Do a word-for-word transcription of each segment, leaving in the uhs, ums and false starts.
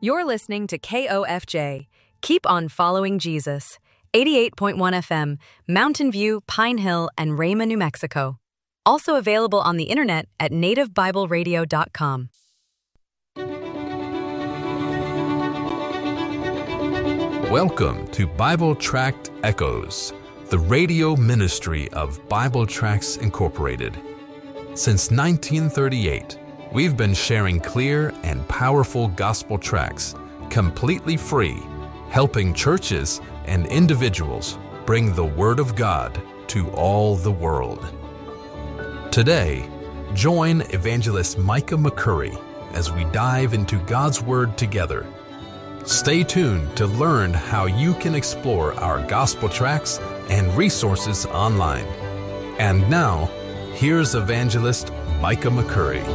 You're listening to K O F J. Keep on following Jesus. eighty-eight point one F M, Mountain View, Pine Hill, and Rama, New Mexico. Also available on the internet at native bible radio dot com. Welcome to Bible Tract Echoes, the radio ministry of Bible Tracts Incorporated. Since nineteen thirty-eight, we've been sharing clear and powerful gospel tracts, completely free, helping churches and individuals bring the Word of God to all the world. Today, join Evangelist Micah McCurry as we dive into God's Word together. Stay tuned to learn how you can explore our gospel tracts and resources online. And now, here's Evangelist Micah McCurry.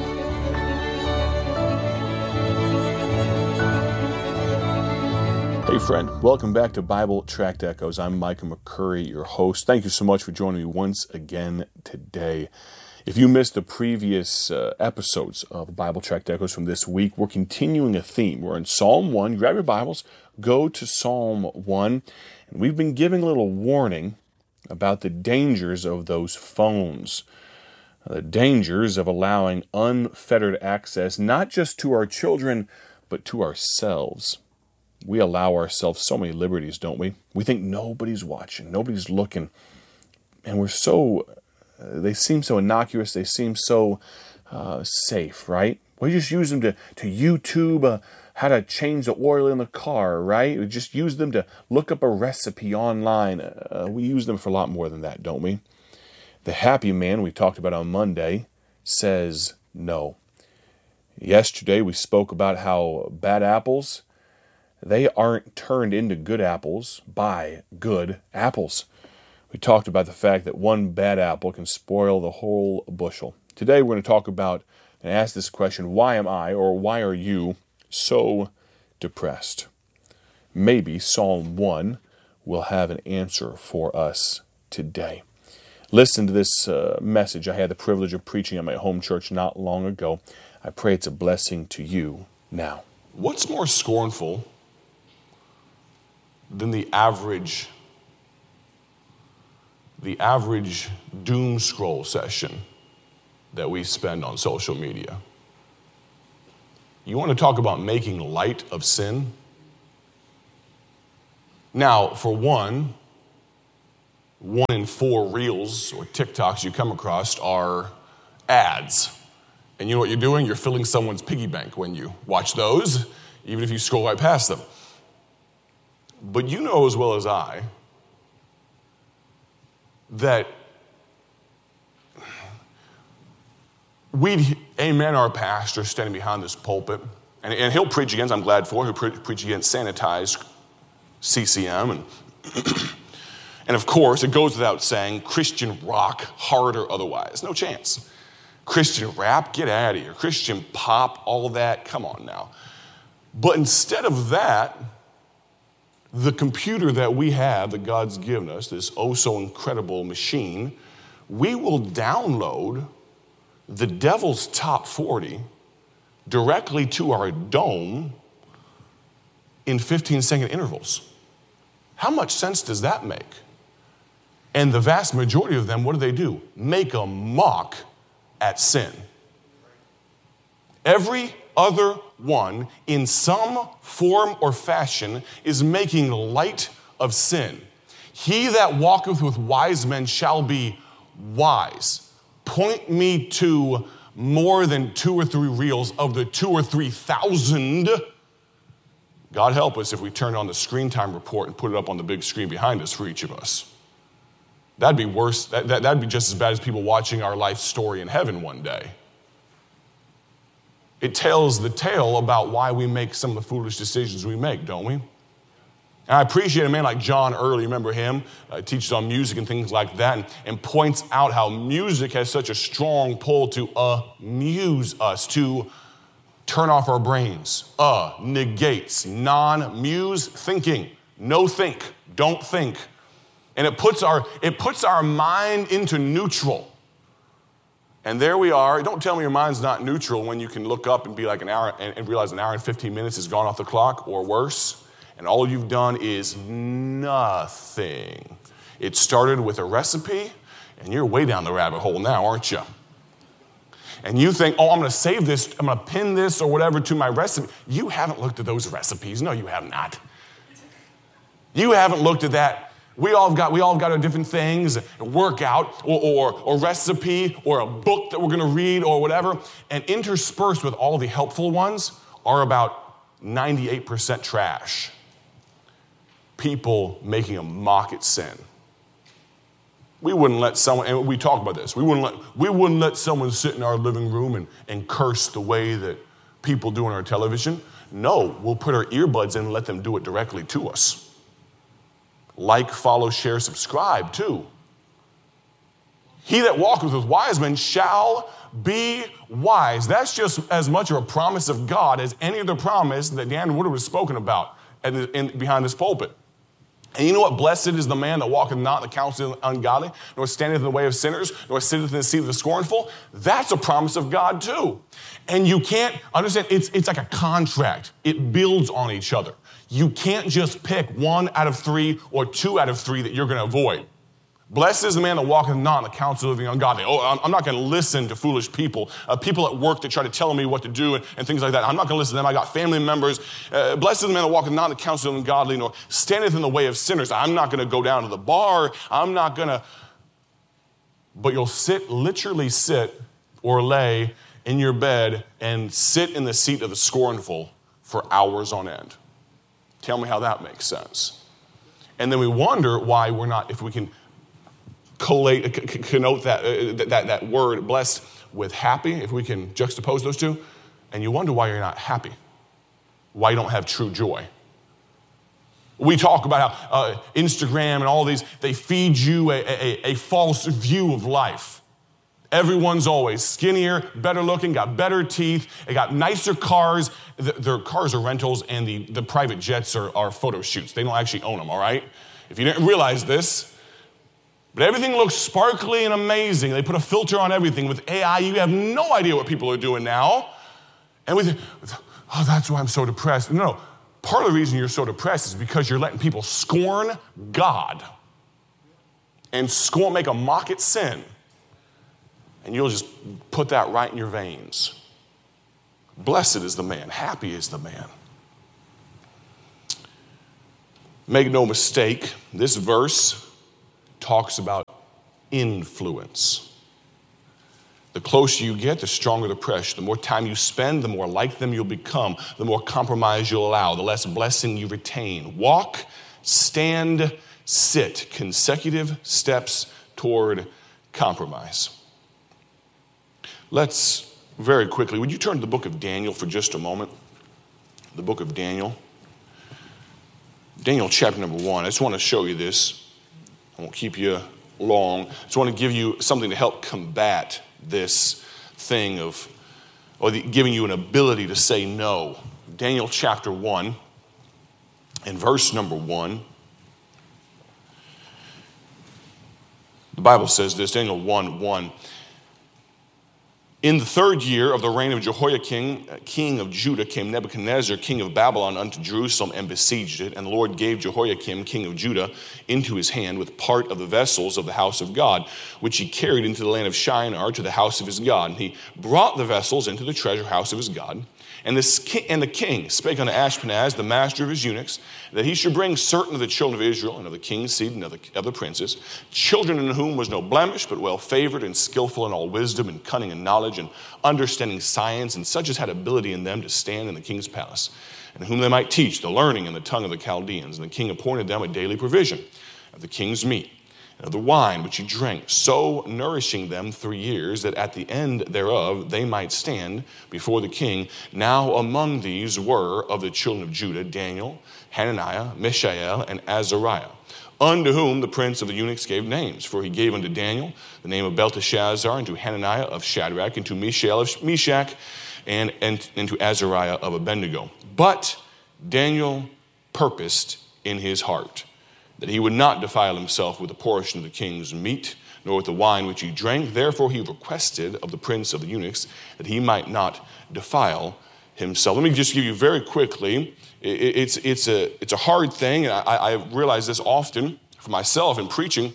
Hey friend, welcome back to Bible Tract Echoes. I'm Micah McCurry, your host. Thank you so much for joining me once again today. If you missed the previous uh, episodes of Bible Tract Echoes from this week, we're continuing a theme. We're in Psalm one. Grab your Bibles, go to Psalm one. And we've been giving a little warning about the dangers of those phones. The dangers of allowing unfettered access, not just to our children, but to ourselves. We allow ourselves so many liberties, don't we? We think nobody's watching, nobody's looking. And we're so, uh, they seem so innocuous, they seem so uh, safe, right? We just use them to, to YouTube uh, how to change the oil in the car, right? We just use them to look up a recipe online. Uh, we use them for a lot more than that, don't we? The happy man we talked about on Monday says no. Yesterday we spoke about how bad apples, they aren't turned into good apples by good apples. We talked about the fact that one bad apple can spoil the whole bushel. Today we're going to talk about and ask this question, why am I or why are you so depressed? Maybe Psalm one will have an answer for us today. Listen to this uh, message I had the privilege of preaching at my home church not long ago. I pray it's a blessing to you now. What's more scornful than the average, the average doom scroll session that we spend on social media? You want to talk about making light of sin? Now, for one, one in four reels or TikToks you come across are ads. And you know what you're doing? You're filling someone's piggy bank when you watch those, even if you scroll right past them. But you know as well as I that we'd amen our pastor standing behind this pulpit, and, and he'll preach against, I'm glad for, he'll pre- preach against sanitized C C M. And, and of course, it goes without saying, Christian rock, hard or otherwise, no chance. Christian rap, get out of here. Christian pop, all that, come on now. But instead of that, the computer that we have, that God's given us, this oh so incredible machine, we will download the devil's top forty directly to our dome in fifteen second intervals. How much sense does that make? And the vast majority of them, what do they do? Make a mock at sin. Every other one, in some form or fashion, is making light of sin. He that walketh with wise men shall be wise. Point me to more than two or three reels of the two or three thousand. God help us if we turn on the screen time report and put it up on the big screen behind us for each of us. That'd be worse. That, that, that'd be just as bad as people watching our life story in heaven one day. It tells the tale about why we make some of the foolish decisions we make, don't we? And I appreciate a man like John Early, remember him? Uh, teaches on music and things like that, and, and points out how music has such a strong pull to amuse us, to turn off our brains. Uh, negates, non-muse thinking. No think, don't think. And it puts our, it puts our mind into neutral. And there we are. Don't tell me your mind's not neutral when you can look up and be like an hour and, and realize an hour and fifteen minutes has gone off the clock or worse. And all you've done is nothing. It started with a recipe, and you're way down the rabbit hole now, aren't you? And you think, oh, I'm going to save this, I'm going to pin this or whatever to my recipe. You haven't looked at those recipes. No, you have not. You haven't looked at that. We all got we all got our different things, a workout or, or, or recipe or a book that we're going to read or whatever. And interspersed with all the helpful ones are about ninety-eight percent trash. People making a mock at sin. We wouldn't let someone, and we talk about this, we wouldn't let, we wouldn't let someone sit in our living room and, and curse the way that people do on our television. No, we'll put our earbuds in and let them do it directly to us. Like, follow, share, subscribe, too. He that walketh with wise men shall be wise. That's just as much of a promise of God as any other promise that Dan Woodard was spoken about in, in, behind this pulpit. And you know what? Blessed is the man that walketh not in the counsel of the ungodly, nor standeth in the way of sinners, nor sitteth in the seat of the scornful. That's a promise of God, too. And you can't understand, it's, it's like a contract. It builds on each other. You can't just pick one out of three or two out of three that you're going to avoid. Blessed is the man that walketh not in the counsel of the ungodly. Oh, I'm not going to listen to foolish people, uh, people at work that try to tell me what to do and, and things like that. I'm not going to listen to them. I got family members. Uh, blessed is the man that walketh not in the counsel of the ungodly, nor standeth in the way of sinners. I'm not going to go down to the bar. I'm not going to. But you'll sit, literally sit or lay in your bed and sit in the seat of the scornful for hours on end. Tell me how that makes sense. And then we wonder why we're not, if we can collate, connote that, uh, that, that word blessed with happy, if we can juxtapose those two, and you wonder why you're not happy, why you don't have true joy. We talk about how uh, Instagram and all these, they feed you a, a, a false view of life. Everyone's always skinnier, better looking, got better teeth, they got nicer cars. The, their cars are rentals, and the, the private jets are, are photo shoots. They don't actually own them, all right? If you didn't realize this, but everything looks sparkly and amazing. They put a filter on everything. With A I, you have no idea what people are doing now. And we think, oh, that's why I'm so depressed. No, no, part of the reason you're so depressed is because you're letting people scorn God and scorn, make a mock at sin. And you'll just put that right in your veins. Blessed is the man. Happy is the man. Make no mistake, this verse talks about influence. The closer you get, the stronger the pressure. The more time you spend, the more like them you'll become. The more compromise you'll allow, the less blessing you retain. Walk, stand, sit. Consecutive steps toward compromise. Let's very quickly, would you turn to the book of Daniel for just a moment? The book of Daniel. Daniel chapter number one. I just want to show you this. I won't keep you long. I just want to give you something to help combat this thing of, or the, giving you an ability to say no. Daniel chapter one and verse number one. The Bible says this, Daniel one one. In the third year of the reign of Jehoiakim, king of Judah, came Nebuchadnezzar, king of Babylon, unto Jerusalem and besieged it. And the Lord gave Jehoiakim, king of Judah, into his hand with part of the vessels of the house of God, which he carried into the land of Shinar to the house of his God. And he brought the vessels into the treasure house of his God. And, this king, and the king spake unto Ashpenaz, the master of his eunuchs, that he should bring certain of the children of Israel and of the king's seed and of the, of the princes, children in whom was no blemish, but well favored and skillful in all wisdom and cunning and knowledge and understanding science, and such as had ability in them to stand in the king's palace, and whom they might teach the learning and the tongue of the Chaldeans. And the king appointed them a daily provision of the king's meat, and of the wine which he drank, so nourishing them three years, that at the end thereof they might stand before the king. Now among these were of the children of Judah Daniel, Hananiah, Mishael, and Azariah, unto whom the prince of the eunuchs gave names. For he gave unto Daniel the name of Belteshazzar, and to Hananiah of Shadrach, and to Mishael of Meshach, and, and, and to Azariah of Abednego. But Daniel purposed in his heart that he would not defile himself with a portion of the king's meat, nor with the wine which he drank. Therefore he requested of the prince of the eunuchs that he might not defile himself. Let me just give you very quickly, it's, it's, a, it's a hard thing, and I, I realize this often for myself in preaching,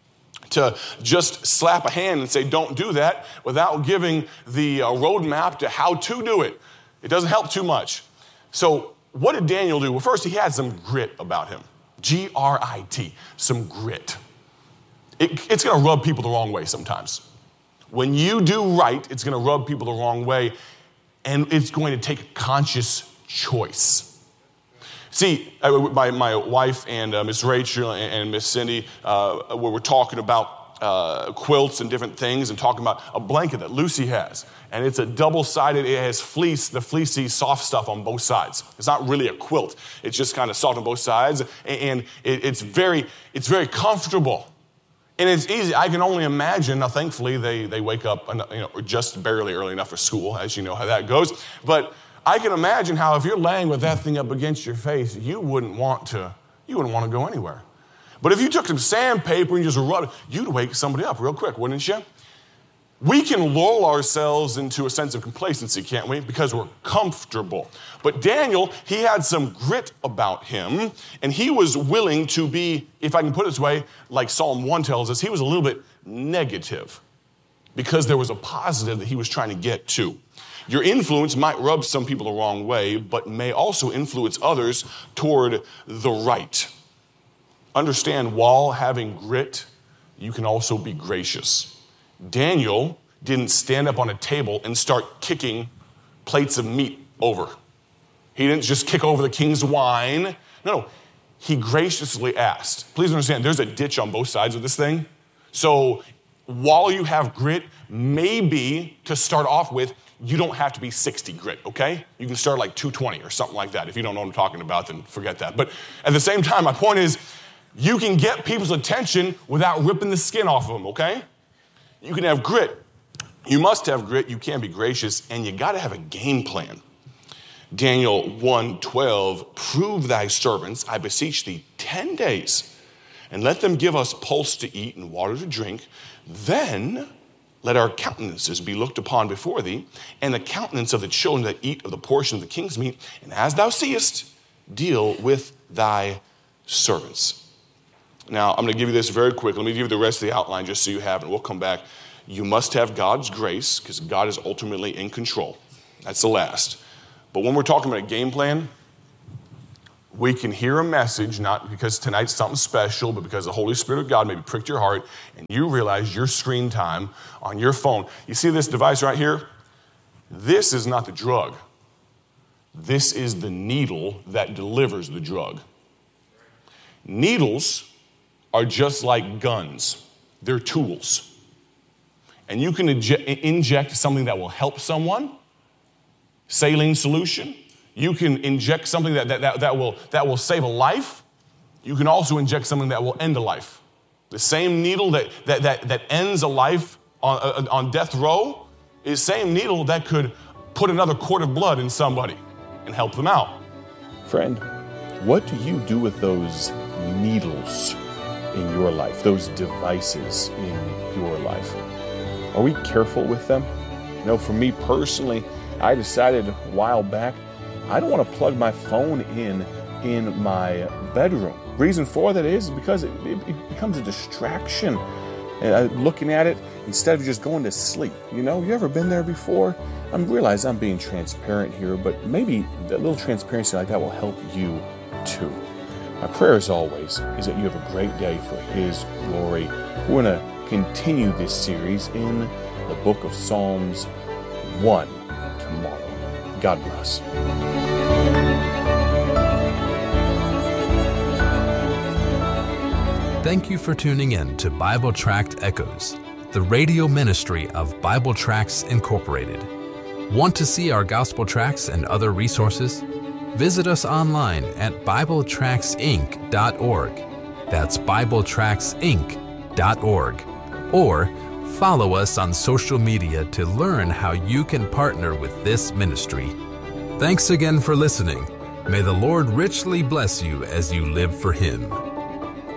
to just slap a hand and say, don't do that, without giving the uh, roadmap to how to do it. It doesn't help too much. So what did Daniel do? Well, first, he had some grit about him. G R I T, some grit. It, it's going to rub people the wrong way sometimes. When you do right, it's going to rub people the wrong way, and it's going to take a conscious choice. See, my, my wife and uh, Miss Rachel and, and Miss Cindy, uh, we were talking about uh, quilts and different things, and talking about a blanket that Lucy has. And it's a double-sided, it has fleece, the fleecy soft stuff on both sides. It's not really a quilt. It's just kind of soft on both sides, and, and it, it's very, it's very comfortable. And it's easy. I can only imagine. Now, thankfully, they, they wake up, you know, just barely early enough for school, as you know how that goes. But I can imagine how if you're laying with that thing up against your face, you wouldn't want to, you wouldn't want to go anywhere. But if you took some sandpaper and just rubbed it, you'd wake somebody up real quick, wouldn't you? We can lull ourselves into a sense of complacency, can't we? Because we're comfortable. But Daniel, he had some grit about him, and he was willing to be, if I can put it this way, like Psalm one tells us, he was a little bit negative because there was a positive that he was trying to get to. Your influence might rub some people the wrong way, but may also influence others toward the right. Understand, while having grit, you can also be gracious. Daniel didn't stand up on a table and start kicking plates of meat over. He didn't just kick over the king's wine. No, he graciously asked. Please understand, there's a ditch on both sides of this thing. So while you have grit, maybe to start off with, you don't have to be sixty grit, okay? You can start like two twenty or something like that. If you don't know what I'm talking about, then forget that. But at the same time, my point is, you can get people's attention without ripping the skin off of them, okay? You can have grit. You must have grit. You can be gracious, and you got to have a game plan. Daniel one twelve, prove thy servants, I beseech thee, ten days, and let them give us pulse to eat and water to drink. Then let our countenances be looked upon before thee, and the countenance of the children that eat of the portion of the king's meat. And as thou seest, deal with thy servants. Now, I'm going to give you this very quick. Let me give you the rest of the outline just so you have it. We'll come back. You must have God's grace because God is ultimately in control. That's the last. But when we're talking about a game plan, we can hear a message, not because tonight's something special, but because the Holy Spirit of God maybe pricked your heart and you realize your screen time on your phone. You see this device right here? This is not the drug. This is the needle that delivers the drug. Needles are just like guns. They're tools. And you can inje- inject something that will help someone, saline solution. You can inject something that, that, that, that, will, that will save a life. You can also inject something that will end a life. The same needle that, that, that, that ends a life on, uh, on death row is the same needle that could put another quart of blood in somebody and help them out. Friend, what do you do with those needles in your life, those devices in your life? Are we careful with them? You know, for me personally, I decided a while back, I don't want to plug my phone in in my bedroom. Reason for that is because it, it becomes a distraction. Uh, looking at it instead of just going to sleep. You know, you ever been there before? I realize I'm being transparent here, but maybe a little transparency like that will help you too. My prayer as always is that you have a great day for His glory. We're going to continue this series in the book of Psalms one tomorrow. God bless. Thank you for tuning in to Bible Tract Echoes, the radio ministry of Bible Tracts Incorporated. Want to see our gospel tracts and other resources? Visit us online at bible tracts inc dot org. That's bible tracts inc dot org. Or follow us on social media to learn how you can partner with this ministry. Thanks again for listening. May the Lord richly bless you as you live for Him.